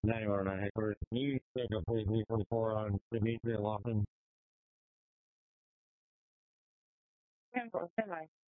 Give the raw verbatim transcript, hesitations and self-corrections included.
ninety-one oh nine headquarters. Can you take a please V forty-four on Dimitri and Lawson? ten four, stand by.